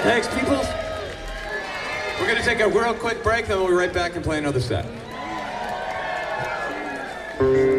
Thanks, people. We're going to take a real quick break, then we'll be right back and play another set.